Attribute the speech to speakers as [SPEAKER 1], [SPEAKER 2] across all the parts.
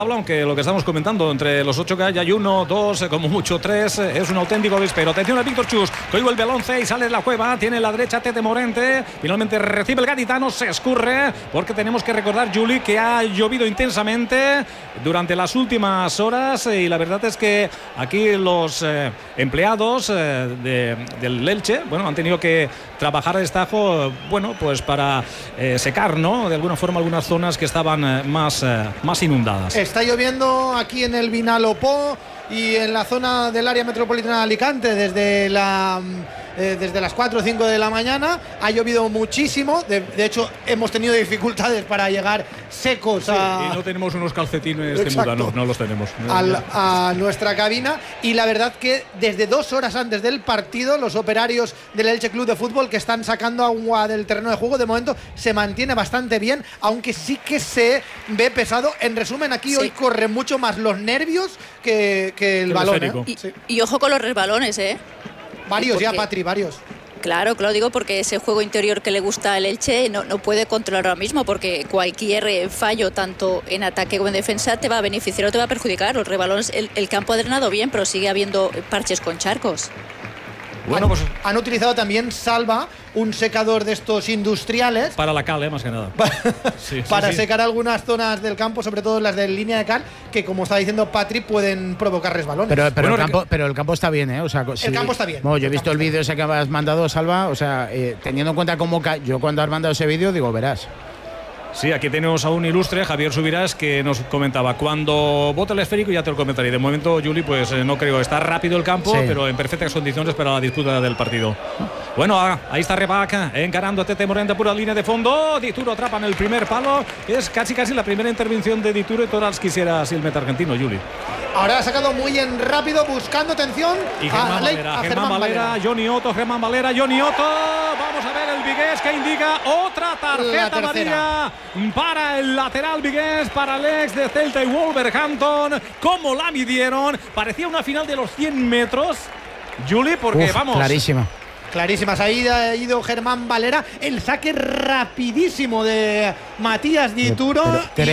[SPEAKER 1] Aunque lo que estamos comentando, entre los 8 que hay 1, 2, como mucho 3, es un auténtico disparo. Atención a Víctor Chus, que hoy vuelve al 11 y sale de la cueva, tiene la derecha Tete Morente, finalmente recibe el gaditano, se escurre, porque tenemos que recordar, Juli, que ha llovido intensamente durante las últimas horas y la verdad es que aquí los empleados del Elche, bueno, han tenido que trabajar a destajo, bueno, pues para secar, ¿no?, de alguna forma algunas zonas que estaban más inundadas.
[SPEAKER 2] Está lloviendo aquí en el Vinalopó y en la zona del área metropolitana de Alicante desde las 4 o 5 de la mañana. Ha llovido muchísimo, de hecho hemos tenido dificultades para llegar secos
[SPEAKER 1] y no tenemos unos calcetines de muda, no los tenemos
[SPEAKER 2] a nuestra cabina, y la verdad que desde 2 horas antes del partido los operarios del Elche Club de Fútbol, que están sacando agua del terreno de juego, de momento se mantiene bastante bien, aunque sí que se ve pesado. En resumen, aquí hoy corren mucho más los nervios que el balón,
[SPEAKER 3] y ojo con los resbalones,
[SPEAKER 2] varios ya, Patri, varios.
[SPEAKER 3] Claro, digo, porque ese juego interior que le gusta al Elche no puede controlar ahora mismo, porque cualquier fallo, tanto en ataque como en defensa, te va a beneficiar o te va a perjudicar. Los rebalones, el campo ha drenado bien, pero sigue habiendo parches con charcos.
[SPEAKER 2] Bueno, pues han utilizado también Salva, un secador de estos industriales.
[SPEAKER 1] Para la cal, más que nada.
[SPEAKER 2] Para secar algunas zonas del campo, sobre todo las de línea de cal, que como está diciendo Patri, pueden provocar resbalones.
[SPEAKER 4] Pero el campo está bien, ¿eh? O sea,
[SPEAKER 2] el campo está bien.
[SPEAKER 4] Bueno, yo he visto el vídeo ese que has mandado, Salva, o sea, teniendo en cuenta cómo yo cuando has mandado ese vídeo, digo, verás.
[SPEAKER 1] Sí, aquí tenemos a un ilustre, Javier Subirás, que nos comentaba, cuando bote el esférico ya te lo comentaré. De momento, Juli, pues no creo, está rápido el campo, pero en perfectas condiciones para la disputa del partido. Bueno, ahí está Rebac, encarando a Tete Morente, pura línea de fondo. Dituro atrapa en el primer palo, que es casi la primera intervención de Dituro, y todas quisiera así el meta argentino, Juli.
[SPEAKER 2] Ahora ha sacado muy en rápido, buscando atención
[SPEAKER 1] y Germán Valera, Johnny Otto, Vamos a ver el Vigués, que indica otra tarjeta amarilla para el lateral Vigués, para el ex de Celta y Wolverhampton. ¿Cómo la midieron? Parecía una final de los 100 metros, Juli, porque vamos.
[SPEAKER 2] Clarísimas, ahí ha ido Germán Valera, el saque rapidísimo de Matías Dituro.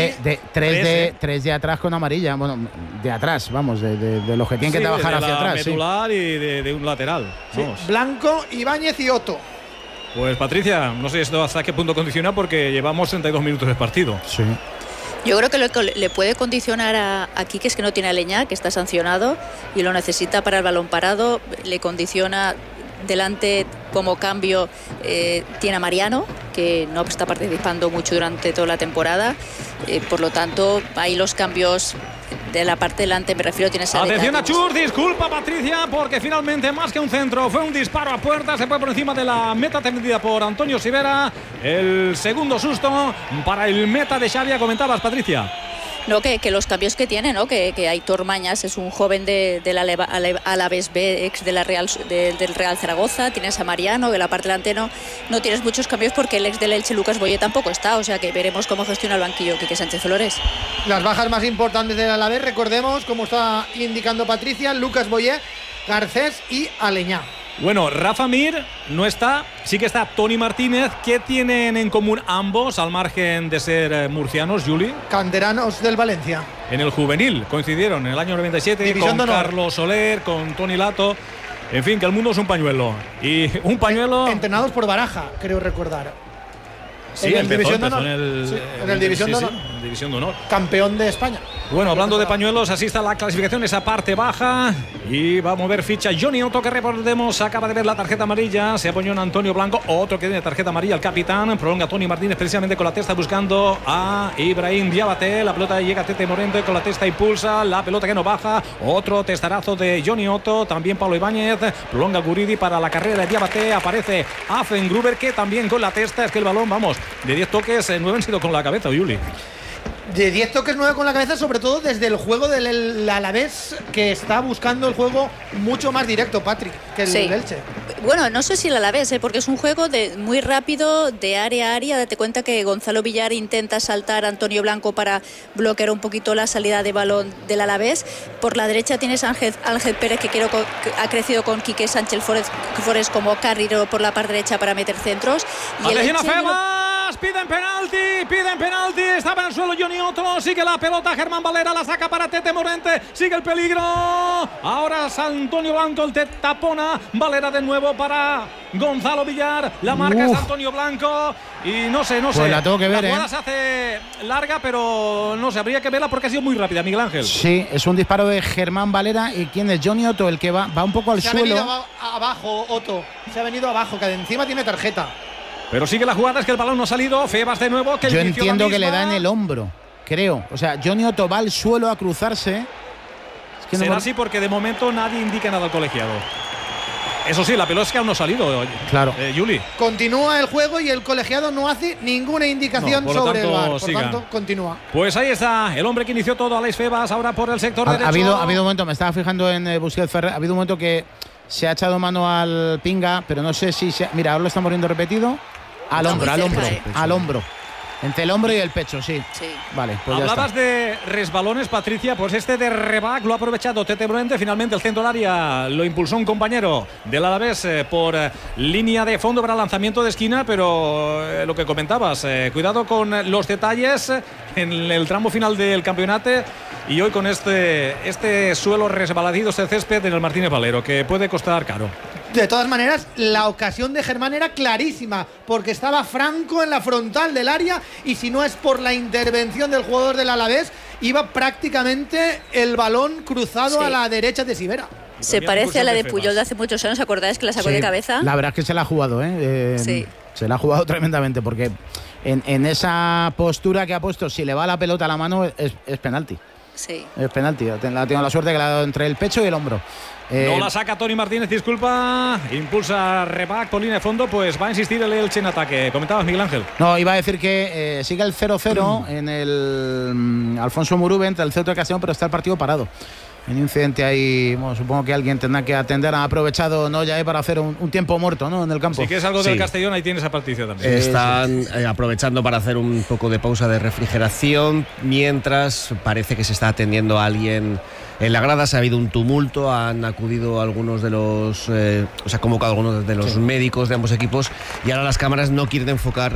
[SPEAKER 4] Tres de atrás con amarilla, bueno, de atrás, vamos, de los que tienen que trabajar hacia atrás.
[SPEAKER 1] Medular y de un lateral.
[SPEAKER 2] Blanco, Ibáñez y Otto.
[SPEAKER 1] Pues Patricia, no sé esto hasta qué punto condiciona, porque llevamos 32 minutos de partido.
[SPEAKER 4] Sí.
[SPEAKER 3] Yo creo que lo que le puede condicionar a Quique es que no tiene a Leñá, que está sancionado y lo necesita para el balón parado. Le condiciona delante como cambio, tiene a Mariano, que no está participando mucho durante toda la temporada. Por lo tanto, ahí los cambios de la parte delante, me refiero, tienes a
[SPEAKER 1] atención a Chur, disculpa Patricia, porque finalmente más que un centro fue un disparo a puerta, se fue por encima de la meta tendida por Antonio Sivera. El segundo susto para el meta de Xavi. Comentabas, Patricia.
[SPEAKER 3] No, que los cambios que tiene, ¿no? Que Aitor Mañas es un joven del Alavés B, ex de del Real Zaragoza. Tienes a Mariano, que en la parte delantera no tienes muchos cambios, porque el ex del Elche, Lucas Boyé, tampoco está. O sea que veremos cómo gestiona el banquillo Quique Sánchez Flores.
[SPEAKER 2] Las bajas más importantes del Alavés, recordemos, como está indicando Patricia: Lucas Boyé, Garcés y Aleñá.
[SPEAKER 1] Bueno, Rafa Mir no está, sí que está Toni Martínez. ¿Qué tienen en común ambos, al margen de ser murcianos, Juli?
[SPEAKER 2] Canteranos del Valencia.
[SPEAKER 1] En el juvenil coincidieron en el año 97 División con Carlos Soler, con Toni Lato. En fin, que el mundo es un pañuelo. Y un pañuelo...
[SPEAKER 2] Entrenados por Baraja, creo recordar.
[SPEAKER 1] Sí, en el División de Honor.
[SPEAKER 2] En el División de Honor. Campeón de España.
[SPEAKER 1] Bueno, hablando de pañuelos, así está la clasificación, esa parte baja. Y va a mover ficha Johnny Otto, que recordemos acaba de ver la tarjeta amarilla. Se apoyó en Antonio Blanco, otro que tiene tarjeta amarilla, el capitán. Prolonga Toni Martínez precisamente con la testa, buscando a Ibrahim Diabaté. La pelota llega a Tete Morente con la testa, impulsa la pelota que no baja. Otro testarazo de Johnny Otto, también Pablo Ibáñez. Prolonga Guridi para la carrera de Diabaté. Aparece Affengruber, que también con la testa. Es que el balón, vamos, de 10 toques, 9 han sido con la cabeza, Juli.
[SPEAKER 2] De 10 toques, 9 con la cabeza, sobre todo desde el juego del Alavés, que está buscando el juego mucho más directo, Patrick, que el Elche.
[SPEAKER 3] Bueno, no sé si el Alavés, porque es un juego muy rápido, de área a área. Date cuenta que Gonzalo Villar intenta saltar a Antonio Blanco para bloquear un poquito la salida de balón del Alavés. Por la derecha tienes a Ángel Pérez, que ha crecido con Quique Sánchez Flores como carrilero por la parte derecha para meter centros.
[SPEAKER 1] Y ¡atención a Febas! Febas, piden penalti, estaba en el suelo Johnny Otto, sigue la pelota Germán Valera, la saca para Tete Morente, sigue el peligro, ahora es Antonio Blanco, el tapona, Valera de nuevo para Gonzalo Villar, la marca es Antonio Blanco y no sé.
[SPEAKER 4] Pues la tengo que ver,
[SPEAKER 1] la jugada se hace larga, pero no sé, habría que verla porque ha sido muy rápida, Miguel Ángel.
[SPEAKER 4] Sí, es un disparo de Germán Valera. ¿Y quién es? Johnny Otto, el que va un poco al suelo.
[SPEAKER 2] Se ha venido abajo, Otto. Se ha venido abajo, que de encima tiene tarjeta.
[SPEAKER 1] Pero sigue la jugada, es que el balón no ha salido. Febas de nuevo. Que
[SPEAKER 4] yo entiendo que le da en el hombro, creo. O sea, Johnny Otto va al suelo a cruzarse.
[SPEAKER 1] Es que será así porque de momento nadie indica nada al colegiado. Eso sí, la pelota es que aún no ha salido.
[SPEAKER 4] Claro.
[SPEAKER 1] Juli.
[SPEAKER 2] Continúa el juego y el colegiado no hace ninguna indicación sobre el VAR. Por tanto, continúa.
[SPEAKER 1] Pues ahí está el hombre que inició todo, Alex Febas, ahora por el sector derecho.
[SPEAKER 4] Ha habido un momento, me estaba fijando en Busquets Ferrer, ha habido un momento que se ha echado mano al pinga, pero no sé si mira, ahora lo estamos viendo repetido. Al hombro. Entre el hombro y el pecho, sí. Vale, pues
[SPEAKER 1] hablabas de resbalones, Patricia. Pues este de Rebac lo ha aprovechado Tete Morente. Finalmente el centro del área lo impulsó un compañero del Alavés por línea de fondo para lanzamiento de esquina. Pero lo que comentabas, cuidado con los detalles en el tramo final del campeonato. Y hoy con este suelo resbaladizo, este césped en el Martínez Valero, que puede costar caro.
[SPEAKER 2] De todas maneras, la ocasión de Germán era clarísima, porque estaba Franco en la frontal del área y si no es por la intervención del jugador del Alavés, iba prácticamente el balón cruzado a la derecha de Sivera.
[SPEAKER 3] Se parece a la de Puyol de hace muchos años, ¿acordáis que la sacó de cabeza?
[SPEAKER 4] La verdad es que se la ha jugado,
[SPEAKER 3] sí.
[SPEAKER 4] Se la ha jugado tremendamente, porque en esa postura que ha puesto, si le va la pelota a la mano, es penalti.
[SPEAKER 3] Sí.
[SPEAKER 4] Es penalti. Tengo la suerte que la ha dado entre el pecho y el hombro.
[SPEAKER 1] No la saca Toni Martínez, disculpa. Impulsa Rebac por línea de fondo, pues va a insistir el Elche en ataque. ¿Comentabas, Miguel Ángel?
[SPEAKER 4] No, iba a decir que sigue el 0-0 en el Alfonso Murube entre el Ceuta y Castellón, pero está el partido parado. Un incidente ahí, bueno, supongo que alguien tendrá que atender. Han aprovechado ya para hacer un tiempo muerto, ¿no? En el campo.
[SPEAKER 1] Si quieres algo del Castellón, ahí tienes a Patricia también.
[SPEAKER 5] Están aprovechando para hacer un poco de pausa de refrigeración, mientras parece que se está atendiendo a alguien en la grada. Se ha habido un tumulto, han acudido algunos de los se ha convocado algunos de los médicos de ambos equipos y ahora las cámaras no quieren enfocar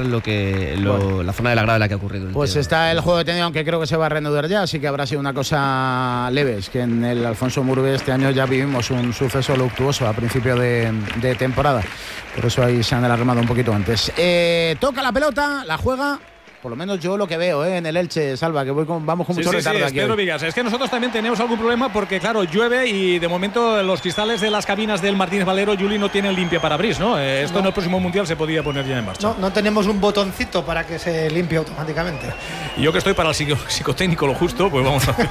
[SPEAKER 5] la zona de la grada en la que ha ocurrido el
[SPEAKER 4] pues
[SPEAKER 5] tiro.
[SPEAKER 4] Está el juego detenido, aunque creo que se va a reanudar ya, así que habrá sido una cosa leve. Es que en el Alfonso Murube este año ya vivimos un suceso luctuoso a principio de temporada, por eso ahí se han alarmado un poquito antes. Toca la pelota, la juega. Por lo menos yo lo que veo en el Elche, Salva, que vamos con mucho retardo aquí.
[SPEAKER 1] Pedro Vigas, es que nosotros también tenemos algún problema porque, claro, llueve y de momento los cristales de las cabinas del Martínez Valero, Juli, no tienen limpia parabris, ¿no? Esto en el próximo Mundial se podía poner ya en marcha.
[SPEAKER 2] No tenemos un botoncito para que se limpie automáticamente.
[SPEAKER 1] Y yo que estoy para el psicotécnico lo justo, pues vamos a ver.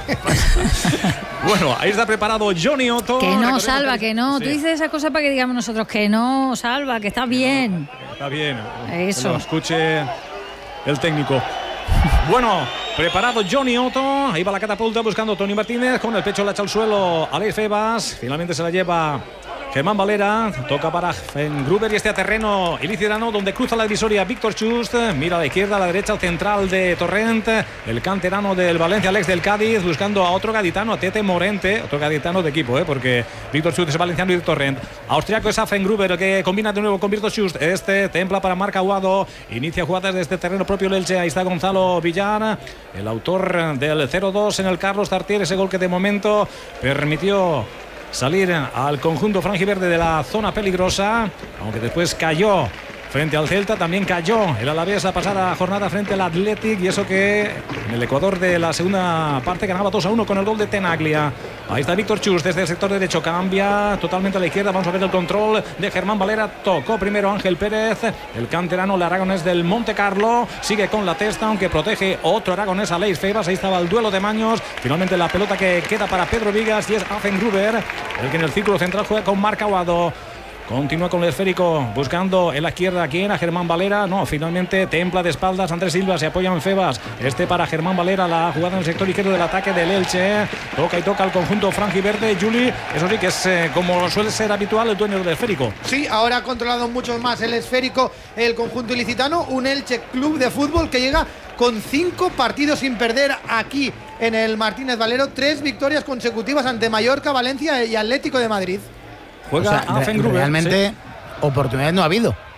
[SPEAKER 1] Bueno, ahí está preparado Johnny Otto.
[SPEAKER 6] Que no, Salva, que no. Sí. Tú dices esa cosa para que digamos nosotros que no, Salva, que está bien.
[SPEAKER 1] Está bien.
[SPEAKER 6] Eso.
[SPEAKER 1] Que lo escuche el técnico. Bueno, preparado Johnny Otto. Ahí va la catapulta buscando Toni Martínez. Con el pecho la echa al suelo Alex Febas. Finalmente se la lleva Germán Valera. Toca para Gruber y este a terreno ilicitano, donde cruza la divisoria Víctor Chust. Mira a la izquierda, a la derecha, al central de Torrent. El canterano del Valencia, Alex del Cádiz, buscando a otro gaditano, a Tete Morente. Otro gaditano de equipo, porque Víctor Chust es valenciano y de Torrent. Austriaco es Gruber, que combina de nuevo con Víctor Chust. Templa para Marc Aguado. Inicia jugadas desde terreno propio el Elche. Ahí está Gonzalo Villar, el autor del 0-2 en el Carlos Tartier. Ese gol que de momento permitió salir al conjunto franjiverde de la zona peligrosa, aunque después cayó frente al Celta. También cayó el Alavés la pasada jornada frente al Athletic, y eso que en el Ecuador de la segunda parte ganaba 2-1 con el gol de Tenaglia. Ahí está Víctor Chus desde el sector derecho, cambia totalmente a la izquierda. Vamos a ver el control de Germán Valera. Tocó primero Ángel Pérez, el canterano, el aragonés del Monte Carlo. Sigue con la testa, aunque protege otro aragonés, Alex Febas. Ahí estaba el duelo de maños. Finalmente la pelota que queda para Pedro Vigas, y es Gruber el que en el círculo central juega con Marc Aguado. Continúa con el esférico, buscando en la izquierda a Germán Valera. No, finalmente Templa de espaldas, Andrés Silva se apoya en Febas. Para Germán Valera, la jugada en el sector izquierdo del ataque del Elche. Toca y toca el conjunto franjiverde. Juli, eso sí que es como suele ser habitual, el dueño del esférico.
[SPEAKER 2] Sí, ahora ha controlado mucho más el esférico el conjunto ilicitano. Un Elche Club de Fútbol que llega con 5 partidos sin perder aquí en el Martínez Valero. 3 victorias consecutivas ante Mallorca, Valencia y Atlético de Madrid.
[SPEAKER 1] Juega Gruber,
[SPEAKER 4] realmente oportunidades no ha habido.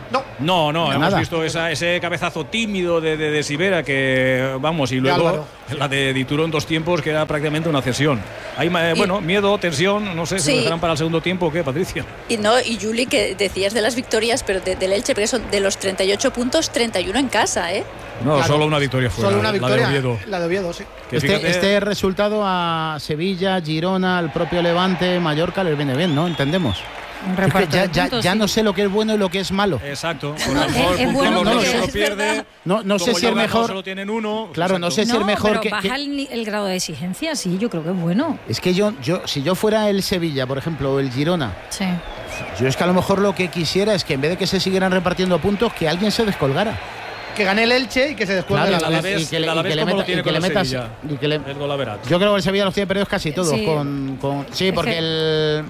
[SPEAKER 1] No, hemos
[SPEAKER 4] nada.
[SPEAKER 1] visto ese cabezazo tímido de Sivera que, vamos, y luego la de Dituro en 2 tiempos que era prácticamente una cesión. Hay, miedo, tensión, no sé, ¿se lo dejarán para el segundo tiempo o qué, Patricia?
[SPEAKER 3] Y Juli, que decías de las victorias, pero del Elche, pero son de los 38 puntos, 31 en casa, ¿eh?
[SPEAKER 1] No, claro, solo una victoria fuera.
[SPEAKER 2] Solo una victoria,
[SPEAKER 1] la de Oviedo,
[SPEAKER 2] sí.
[SPEAKER 4] Este resultado a Sevilla, Girona, al propio Levante, Mallorca les viene bien, ¿no? Entendemos. Es que ya no sé lo que es bueno y lo que es malo.
[SPEAKER 1] Exacto.
[SPEAKER 6] Es bueno,
[SPEAKER 1] lo pierde.
[SPEAKER 4] No sé si es mejor.
[SPEAKER 1] Solo tienen uno.
[SPEAKER 4] Claro,
[SPEAKER 1] exacto.
[SPEAKER 4] no sé si es mejor
[SPEAKER 6] pero baja el grado de exigencia, sí, yo creo que es bueno.
[SPEAKER 4] Es que si yo fuera el Sevilla, por ejemplo, o el Girona,
[SPEAKER 6] sí.
[SPEAKER 4] Yo es que a lo mejor lo que quisiera es que en vez de que se siguieran repartiendo puntos, que alguien se descolgara.
[SPEAKER 2] Que gane el Elche y que se descuelgue
[SPEAKER 4] Claro,
[SPEAKER 2] el Alavés.
[SPEAKER 4] y que le metas.
[SPEAKER 1] El gol average.
[SPEAKER 4] Yo creo que el Sevilla los tiene perdidos casi todos.
[SPEAKER 6] Sí.
[SPEAKER 4] Sí, porque el.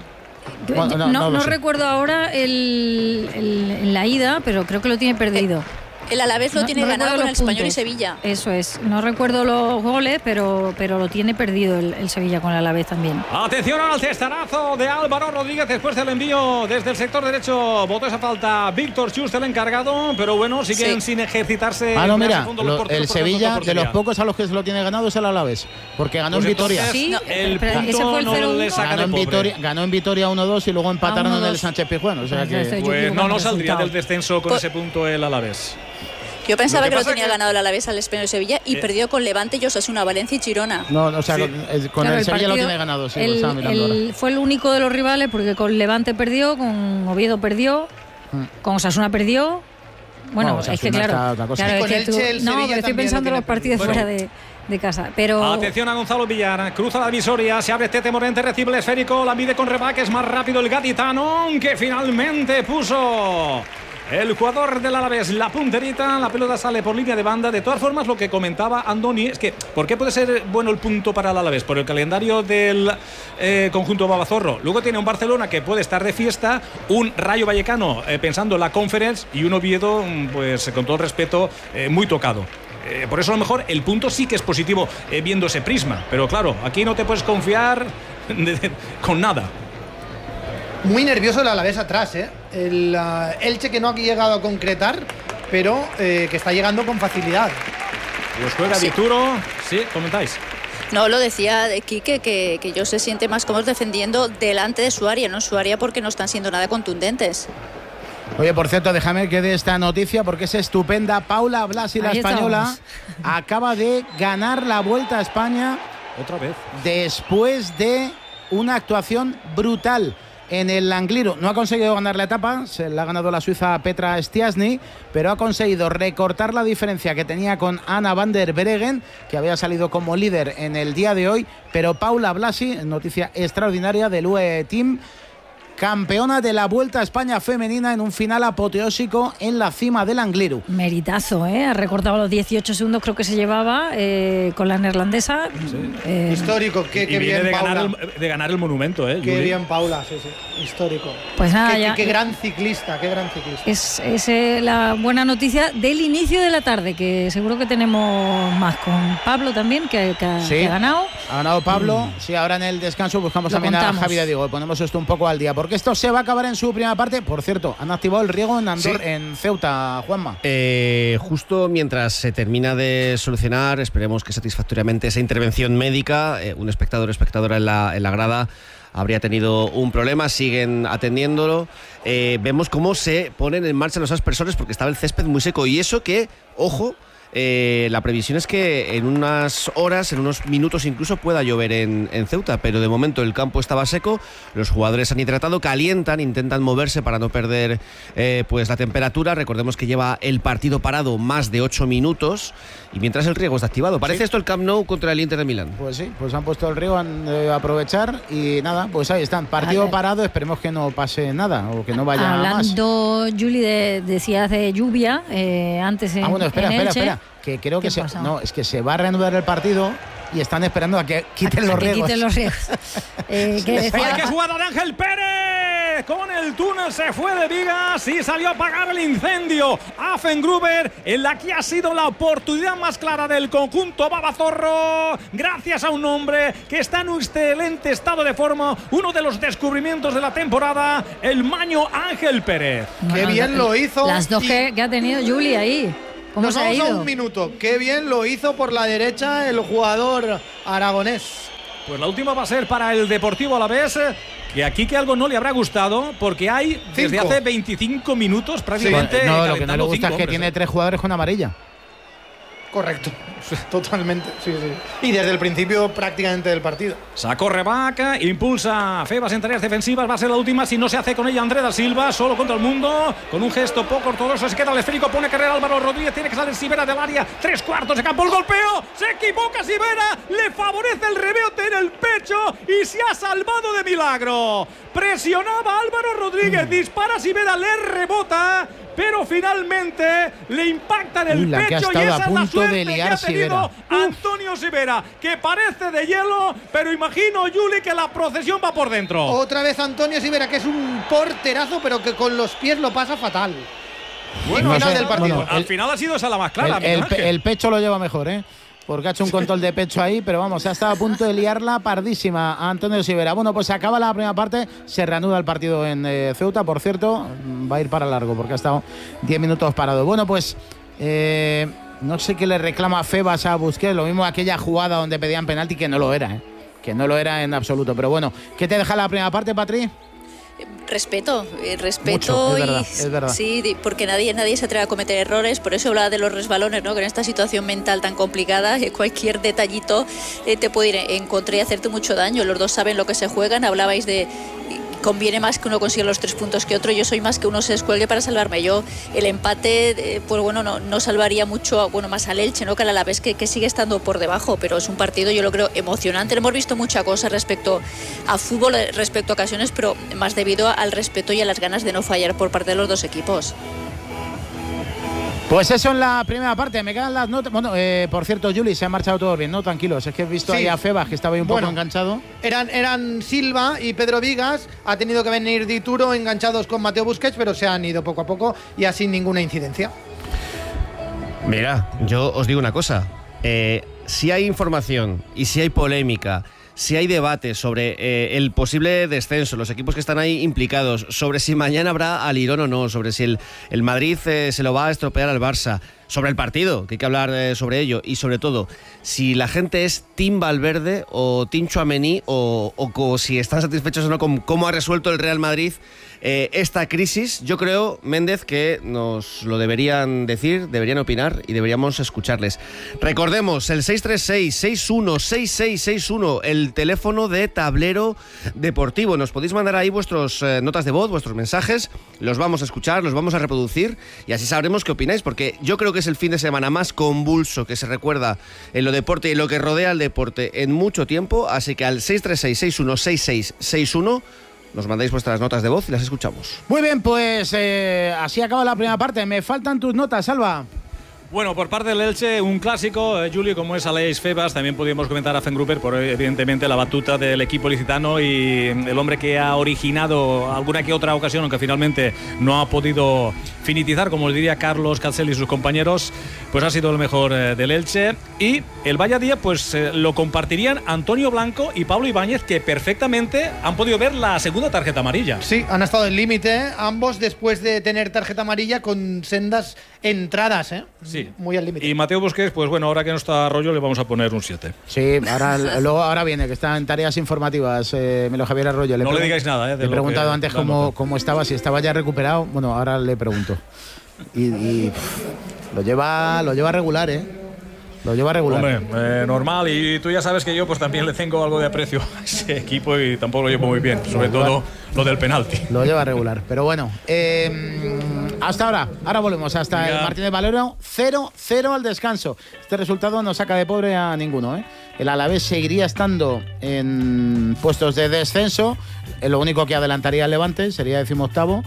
[SPEAKER 6] No recuerdo ahora en la ida, pero creo que lo tiene perdido.
[SPEAKER 3] El Alavés lo tiene ganado con el Español
[SPEAKER 6] puntos.
[SPEAKER 3] y Sevilla.
[SPEAKER 6] Eso es. No recuerdo los goles, pero lo tiene perdido el Sevilla con el Alavés también.
[SPEAKER 1] Atención al testarazo de Álvaro Rodríguez después del envío desde el sector derecho. Botó esa falta Víctor Chust, el encargado, pero bueno, siguen sin ejercitarse.
[SPEAKER 4] Mira, el Sevilla, de los pocos a los que se lo tiene ganado es el Alavés, porque ganó en Vitoria.
[SPEAKER 6] Sí,
[SPEAKER 1] el punto
[SPEAKER 6] ese fue el
[SPEAKER 1] 0-1.
[SPEAKER 4] Ganó en Vitoria 1-2 y luego empataron en el Sánchez Pizjuán. O sea que
[SPEAKER 1] pues no saldría del descenso con ese punto el Alavés.
[SPEAKER 3] Yo pensaba que lo tenía ganado el Alavés al Español de Sevilla y perdió con Levante, Osasuna, Valencia y Girona.
[SPEAKER 4] No, o sea, con el Sevilla lo tiene ganado, sí, lo estaba mirando ahora.
[SPEAKER 6] Fue el único de los rivales porque con Levante perdió, con Oviedo perdió, con Osasuna perdió. Bueno, es que claro, pero estoy pensando en los partidos fuera de casa. Pero
[SPEAKER 1] atención a Gonzalo Villar, cruza la divisoria, se abre Tete Morente, recibe el esférico, la mide con Rebaque, es más rápido el gaditano que finalmente puso el jugador del Alavés la punterita, la pelota sale por línea de banda. De todas formas, lo que comentaba Andoni es que ¿por qué puede ser bueno el punto para el Alavés? Por el calendario del conjunto babazorro. Luego tiene un Barcelona que puede estar de fiesta, un Rayo Vallecano pensando en la Conference y un Oviedo, pues con todo el respeto, muy tocado. Por eso a lo mejor el punto sí que es positivo viendo ese prisma. Pero claro, aquí no te puedes confiar con nada.
[SPEAKER 2] Muy nervioso el Alavés atrás, ¿eh? El Elche que no ha llegado a concretar, pero que está llegando con facilidad.
[SPEAKER 1] Los juega Dituro. Sí, comentáis.
[SPEAKER 3] No, lo decía de Quique, que ellos se sienten más cómodos defendiendo delante de su área, no en su área porque no están siendo nada contundentes.
[SPEAKER 4] Oye, por cierto, déjame que dé esta noticia porque es estupenda. Paula Blasi, la española, acaba de ganar la Vuelta a España
[SPEAKER 1] otra vez
[SPEAKER 4] después de una actuación brutal en el Angliru. No ha conseguido ganar la etapa, se la ha ganado la suiza Petra Stiassny, pero ha conseguido recortar la diferencia que tenía con Anna van der Breggen, que había salido como líder en el día de hoy. Pero Paula Blasi, noticia extraordinaria del UE Team, campeona de la Vuelta a España femenina en un final apoteósico en la cima del Angliru.
[SPEAKER 6] Meritazo, ha recortado los 18 segundos, creo que se llevaba con la neerlandesa.
[SPEAKER 2] Sí. Histórico, qué bien
[SPEAKER 1] de
[SPEAKER 2] Paula.
[SPEAKER 1] De ganar el monumento,
[SPEAKER 2] Qué
[SPEAKER 1] Juli.
[SPEAKER 2] bien Paula, sí. Histórico.
[SPEAKER 6] Pues nada,
[SPEAKER 2] qué gran ciclista, qué gran ciclista.
[SPEAKER 6] Es la buena noticia del inicio de la tarde, que seguro que tenemos más con Pablo también, que ha ganado.
[SPEAKER 4] Ha ganado Pablo. Sí, ahora en el descanso buscamos también a Javi de Diego. Ponemos esto un poco al día, porque esto se va a acabar en su primera parte. Por cierto, han activado el riego en Ceuta, Juanma.
[SPEAKER 5] Justo mientras se termina de solucionar, esperemos que satisfactoriamente, esa intervención médica, un espectador o espectadora en la grada habría tenido un problema, siguen atendiéndolo. Vemos cómo se ponen en marcha los aspersores porque estaba el césped muy seco, y eso que, ojo, la previsión es que en unas horas, en unos minutos incluso, pueda llover en Ceuta, pero de momento el campo estaba seco, los jugadores han hidratado, calientan, intentan moverse para no perder pues la temperatura. Recordemos que lleva el partido parado más de 8 minutos y mientras el riego está activado. Parece esto el Camp Nou contra el Inter de Milán.
[SPEAKER 4] Pues sí, pues han puesto el riego, han de aprovechar y nada, pues ahí están, partido parado, esperemos que no pase nada o que no vaya
[SPEAKER 6] hablando más. Juli decías de lluvia antes en
[SPEAKER 4] bueno, espera, que creo que es que se va a reanudar el partido y están esperando a que quiten los riegos.
[SPEAKER 6] Hay que
[SPEAKER 1] jugar Ángel Pérez. con el túnel, se fue de vigas y salió a apagar el incendio. Affengruber, en la que ha sido la oportunidad más clara del conjunto babazorro, gracias a un hombre que está en un excelente estado de forma, uno de los descubrimientos de la temporada, el maño Ángel Pérez.
[SPEAKER 2] Qué bien lo hizo.
[SPEAKER 6] Las dos que ha tenido Juli ahí.
[SPEAKER 2] Nos vamos a un minuto. Qué bien lo hizo por la derecha el jugador aragonés.
[SPEAKER 1] Pues la última va a ser para el Deportivo Alavés, que aquí que algo no le habrá gustado, porque hay desde hace 25 minutos prácticamente.
[SPEAKER 4] Sí. No, lo que no le gusta es que tiene 3 jugadores con amarilla.
[SPEAKER 2] Correcto, totalmente, sí. Y desde el principio prácticamente del partido.
[SPEAKER 1] Sacó Rebac, impulsa a Febas en tareas defensivas, va a ser la última si no se hace con ella André da Silva, solo contra el mundo, con un gesto poco ortodoxo, se queda el esférico, pone carrera Álvaro Rodríguez, tiene que salir Sivera del área, 3/4 de campo, el golpeo, se equivoca Sivera, le favorece el rebote en el pecho y se ha salvado de milagro. Presionaba Álvaro Rodríguez, dispara Sivera, le rebota, pero finalmente le impacta en el pecho y esa es la suerte que ha tenido Antonio Sivera, que parece de hielo, pero imagino, Juli, que la procesión va por dentro.
[SPEAKER 2] Otra vez Antonio Sivera, que es un porterazo, pero que con los pies lo pasa fatal.
[SPEAKER 1] Bueno, final del partido. Bueno, al final ha sido esa la más clara.
[SPEAKER 4] El pecho lo lleva mejor, porque ha hecho un control de pecho ahí, pero vamos, ha estado a punto de liarla pardísima a Antonio Sivera. Bueno, pues se acaba la primera parte, se reanuda el partido en Ceuta, por cierto, va a ir para largo porque ha estado 10 minutos parado. Bueno, pues no sé qué le reclama Febas a Busquets, lo mismo aquella jugada donde pedían penalti, que no lo era, que no lo era en absoluto. Pero bueno, ¿qué te deja la primera parte, Patri?
[SPEAKER 3] Respeto
[SPEAKER 4] mucho,
[SPEAKER 3] y
[SPEAKER 4] es verdad.
[SPEAKER 3] Sí, porque nadie se atreve a cometer errores, por eso hablaba de los resbalones, ¿no? Que en esta situación mental tan complicada, cualquier detallito te puede ir en contra y hacerte mucho daño. Los dos saben lo que se juegan, hablabais de conviene más que uno consiga los 3 puntos que otro. Yo soy más que uno se descuelgue para salvarme. Yo el empate, pues bueno, no salvaría mucho, bueno, más al Elche, ¿no? Que al Alavés que sigue estando por debajo, pero es un partido, yo lo creo, emocionante. Hemos visto mucha cosa respecto a fútbol, respecto a ocasiones, pero más debido al respeto y a las ganas de no fallar por parte de los dos equipos.
[SPEAKER 4] Pues eso en la primera parte, me quedan las notas. Bueno, por cierto, Juli, se han marchado todos bien, ¿no? Tranquilos, es que he visto ahí a Febas, que estaba ahí un poco enganchado.
[SPEAKER 2] Eran Silva y Pedro Vigas, ha tenido que venir Dituro enganchados con Mateo Busquets, pero se han ido poco a poco y así ninguna incidencia.
[SPEAKER 5] Mira, yo os digo una cosa, si hay información y si hay polémica, si hay debate sobre el posible descenso, los equipos que están ahí implicados, sobre si mañana habrá alirón o no, sobre si el Madrid se lo va a estropear al Barça, sobre el partido, que hay que hablar sobre ello, y sobre todo, si la gente es Team Valverde o Team Tchouaméni o si están satisfechos o no con cómo ha resuelto el Real Madrid esta crisis. Yo creo, Méndez, que nos lo deberían decir, deberían opinar y deberíamos escucharles. Recordemos, el 636-616661, el teléfono de Tablero Deportivo. Nos podéis mandar ahí vuestras notas de voz, vuestros mensajes, los vamos a escuchar, los vamos a reproducir y así sabremos qué opináis, porque yo creo que es el fin de semana más convulso que se recuerda en lo deporte y lo que rodea al deporte en mucho tiempo, así que al 636-616661 nos mandáis vuestras notas de voz y las escuchamos.
[SPEAKER 4] Muy bien, pues así acaba la primera parte. Me faltan tus notas, Salva.
[SPEAKER 1] Bueno, por parte del Elche, un clásico, Juli, como es Aleix Febas. También podríamos comentar a Affengruber por, evidentemente, la batuta del equipo licitano y el hombre que ha originado alguna que otra ocasión, aunque finalmente no ha podido finitizar, como diría Carlos Cancel y sus compañeros, pues ha sido el mejor del Elche. Y el Valladía, pues lo compartirían Antonio Blanco y Pablo Ibáñez, que perfectamente han podido ver la segunda tarjeta amarilla.
[SPEAKER 2] Sí, han estado en límite, ambos después de tener tarjeta amarilla con sendas entradas,
[SPEAKER 1] Sí.
[SPEAKER 2] Muy al límite.
[SPEAKER 1] Y Mateo Busquets, pues bueno, ahora que no está Arroyo, le vamos a poner un 7.
[SPEAKER 4] Sí, ahora viene, que está en tareas informativas, Melo Javier Arroyo.
[SPEAKER 1] No le digáis nada,
[SPEAKER 4] Le he preguntado antes cómo estaba, si estaba ya recuperado. Bueno, ahora le pregunto. Y lo lleva regular, Lo lleva regular.
[SPEAKER 1] Hombre, normal, y tú ya sabes que yo pues también le tengo algo de aprecio a ese equipo y tampoco lo llevo muy bien, sobre todo lo del penalti.
[SPEAKER 4] Lo lleva regular, pero bueno. Hasta ahora volvemos hasta el Martínez Valero, 0-0 al descanso. Este resultado no saca de pobre a ninguno, ¿eh? El Alavés seguiría estando en puestos de descenso, lo único que adelantaría al Levante sería 18º.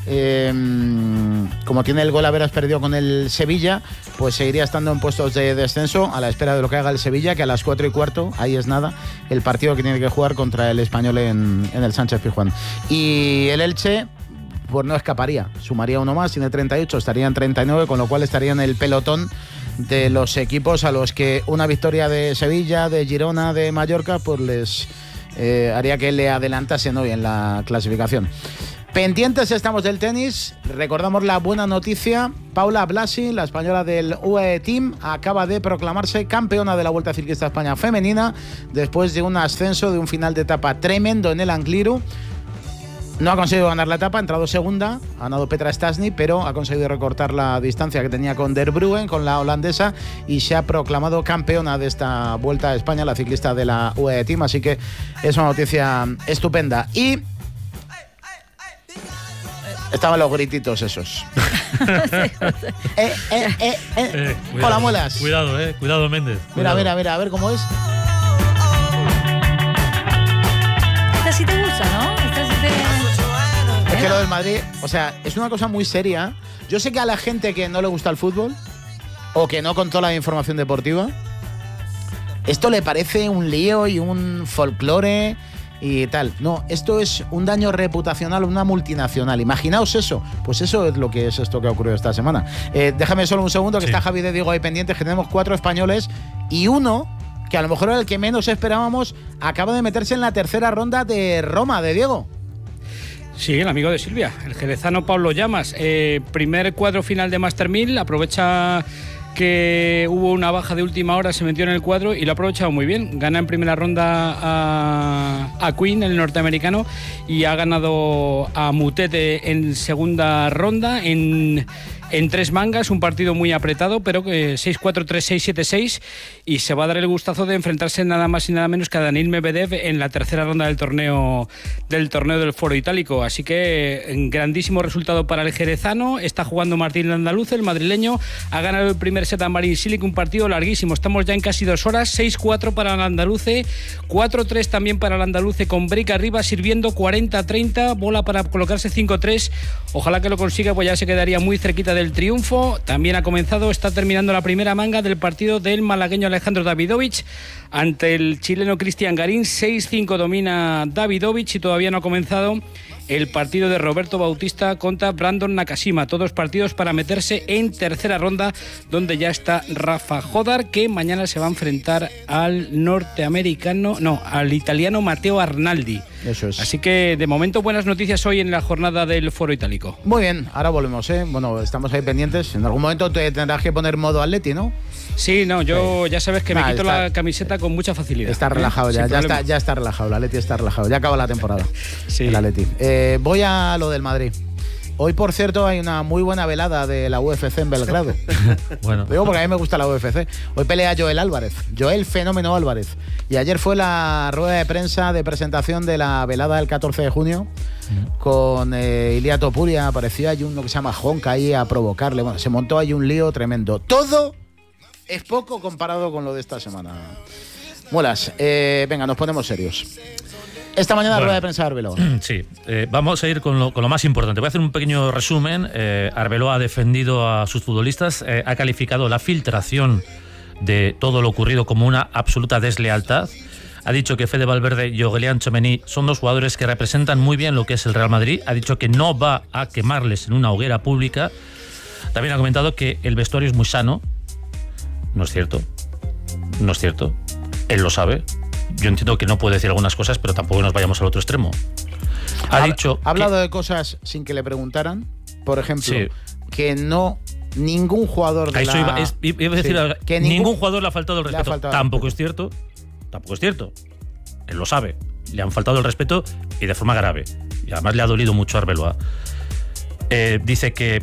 [SPEAKER 4] Como tiene el gol a veras perdido con el Sevilla, pues seguiría estando en puestos de descenso a la espera de lo que haga el Sevilla, que a las 4:15, ahí es nada, el partido que tiene que jugar contra el Español en el Sánchez-Pizjuán. Y el Elche pues no escaparía, sumaría uno más, tiene 38, estaría en 39, con lo cual estaría en el pelotón de los equipos a los que una victoria de Sevilla, de Girona, de Mallorca, pues les haría que le adelantasen hoy en la clasificación. Pendientes estamos del tenis, recordamos la buena noticia, Paula Blasi, la española del UAE Team, acaba de proclamarse campeona de la Vuelta Ciclista a España femenina después de un ascenso de un final de etapa tremendo en el Angliru. No ha conseguido ganar la etapa, ha entrado segunda, ha ganado Petra Stasny, pero ha conseguido recortar la distancia que tenía con Der Bruyne, con la holandesa, y se ha proclamado campeona de esta Vuelta a España, la ciclista de la UAE Team, así que es una noticia estupenda. Y estaban los grititos esos. Hola, muelas.
[SPEAKER 7] Cuidado, Méndez.
[SPEAKER 4] Cuidado. Mira, a ver cómo es.
[SPEAKER 6] Esta sí te gusta, ¿no? Esta sí te...
[SPEAKER 4] Es que lo del Madrid, o sea, es una cosa muy seria. Yo sé que a la gente que no le gusta el fútbol o que no controla la información deportiva, esto le parece un lío y un folclore y tal. No, esto es un daño reputacional a una multinacional. Imaginaos eso. Pues eso es lo que es esto que ha ocurrido esta semana. Déjame solo un segundo, que sí. Está Javi de Diego ahí pendientes, que tenemos 4 españoles y uno que a lo mejor era el que menos esperábamos, acaba de meterse en la tercera ronda de Roma, de Diego.
[SPEAKER 8] Sí, el amigo de Silvia, el jerezano Pablo Llamas. Primer cuadro final de Master 1000, aprovecha que hubo una baja de última hora, se metió en el cuadro y lo ha aprovechado muy bien. Gana en primera ronda a Queen, el norteamericano, y ha ganado a Mutete en segunda ronda en 3 mangas, un partido muy apretado, pero 6-4, 3-6, 7-6, y se va a dar el gustazo de enfrentarse nada más y nada menos que a Daniil Medvedev en la tercera ronda del torneo del Foro Itálico. Así que grandísimo resultado para el jerezano. Está jugando Martín Landaluce, el madrileño, ha ganado el primer set a Marin Cilic, un partido larguísimo, estamos ya en casi 2 horas, 6-4 para el andaluce, 4-3 también para el andaluce, con break arriba, sirviendo 40-30, bola para colocarse 5-3, ojalá que lo consiga, pues ya se quedaría muy cerquita del triunfo. También está terminando la primera manga del partido del malagueño Alejandro Davidovich ante el chileno Cristian Garín. 6-5 domina Davidovich y todavía no ha comenzado el partido de Roberto Bautista contra Brandon Nakashima. Todos partidos para meterse en tercera ronda, donde ya está Rafa Jodar, que mañana se va a enfrentar al al italiano Matteo Arnaldi.
[SPEAKER 4] Eso es.
[SPEAKER 8] Así que de momento buenas noticias hoy en la jornada del Foro Itálico.
[SPEAKER 4] Muy bien, ahora volvemos, ¿eh? Bueno, estamos ahí pendientes. En algún momento te tendrás que poner modo Atleti, ¿no?
[SPEAKER 8] Sí, no, yo ya sabes que me quito la camiseta con mucha facilidad.
[SPEAKER 4] Está relajado ya está relajado, el Atleti está relajado, ya acaba la temporada.
[SPEAKER 8] Sí.
[SPEAKER 4] El Atleti. Voy a lo del Madrid. Hoy, por cierto, hay una muy buena velada de la UFC en Belgrado.
[SPEAKER 7] Bueno.
[SPEAKER 4] Lo digo porque a mí me gusta la UFC. Hoy pelea Joel Fenómeno Álvarez. Y ayer fue la rueda de prensa de presentación de la velada del 14 de junio con Ilia Topuria. Apareció ahí uno que se llama Honka ahí a provocarle. Bueno, se montó ahí un lío tremendo. Todo es poco comparado con lo de esta semana. Muelas, venga, nos ponemos serios. Esta mañana rueda de prensa de Arbeloa.
[SPEAKER 7] Sí, vamos a ir con lo más importante. Voy a hacer un pequeño resumen. Arbeloa ha defendido a sus futbolistas, ha calificado la filtración de todo lo ocurrido como una absoluta deslealtad. Ha dicho que Fede Valverde y Aurélien Tchouameni son 2 jugadores que representan muy bien lo que es el Real Madrid. Ha dicho que no va a quemarles en una hoguera pública. También ha comentado que el vestuario es muy sano. No es cierto. Él lo sabe. Yo entiendo que no puede decir algunas cosas, pero tampoco nos vayamos al otro extremo. Ha
[SPEAKER 4] hablado de cosas sin que le preguntaran. Por ejemplo, sí, que ningún jugador de
[SPEAKER 7] ningún jugador le ha faltado el respeto. Tampoco es cierto. Él lo sabe. Le han faltado el respeto y de forma grave. Y además le ha dolido mucho a Arbeloa. Dice que,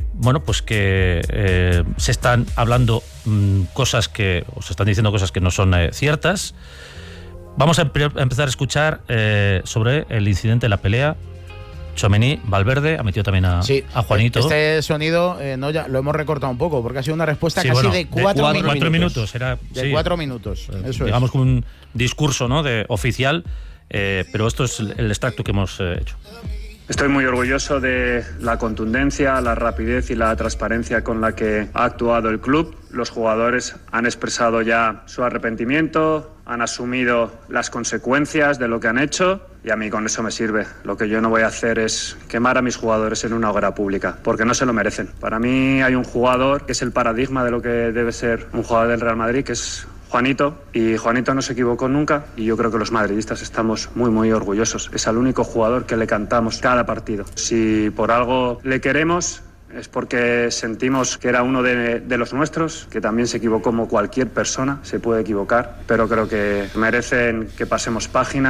[SPEAKER 7] se están hablando cosas que, o se están diciendo cosas que no son ciertas. Vamos a empezar a escuchar sobre el incidente, la pelea Tchouaméni, Valverde, ha metido también a Juanito.
[SPEAKER 4] Este sonido ya lo hemos recortado un poco porque ha sido una respuesta casi de 4
[SPEAKER 7] minutos. Era,
[SPEAKER 4] de 4 minutos. Eso
[SPEAKER 7] digamos como un discurso, ¿no?, de oficial, pero esto es el extracto que hemos hecho.
[SPEAKER 9] Estoy muy orgulloso de la contundencia, la rapidez y la transparencia con la que ha actuado el club. Los jugadores han expresado ya su arrepentimiento, han asumido las consecuencias de lo que han hecho y a mí con eso me sirve. Lo que yo no voy a hacer es quemar a mis jugadores en una hoguera pública, porque no se lo merecen. Para mí hay un jugador que es el paradigma de lo que debe ser un jugador del Real Madrid, que es Juanito, y Juanito no se equivocó nunca y yo creo que los madridistas estamos muy muy orgullosos. Es el único jugador que le cantamos cada partido. Si por algo le queremos es porque sentimos que era uno de los nuestros, que también se equivocó como cualquier persona se puede equivocar, pero creo que merecen que pasemos página.